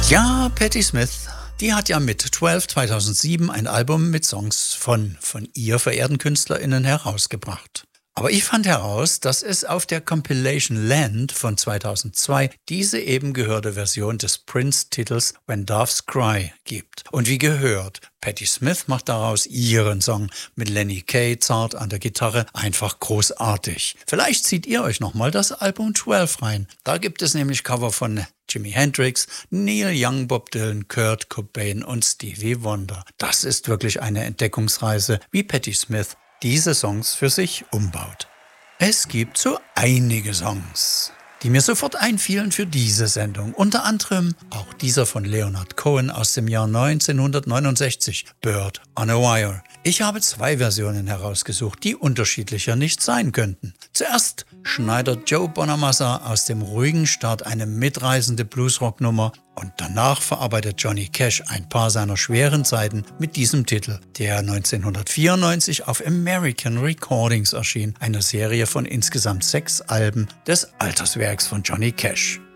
Ja, Patti Smith, die hat ja mit 12 2007 ein Album mit Songs von ihr verehrten KünstlerInnen herausgebracht. Aber ich fand heraus, dass es auf der Compilation Land von 2002 diese eben gehörte Version des Prince-Titels When Doves Cry gibt. Und wie gehört, Patti Smith macht daraus ihren Song mit Lenny Kaye zart an der Gitarre einfach großartig. Vielleicht zieht ihr euch nochmal das Album 12 rein. Da gibt es nämlich Cover von Jimi Hendrix, Neil Young, Bob Dylan, Kurt Cobain und Stevie Wonder. Das ist wirklich eine Entdeckungsreise, wie Patti Smith diese Songs für sich umbaut. Es gibt so einige Songs, die mir sofort einfielen für diese Sendung. Unter anderem auch dieser von Leonard Cohen aus dem Jahr 1969, Bird on a Wire. Ich habe 2 Versionen herausgesucht, die unterschiedlicher nicht sein könnten. Zuerst schneidet Joe Bonamassa aus dem ruhigen Start eine mitreißende Bluesrock-Nummer und danach verarbeitet Johnny Cash ein paar seiner schweren Zeiten mit diesem Titel, der 1994 auf American Recordings erschien, einer Serie von insgesamt 6 Alben des Alterswerks von Johnny Cash.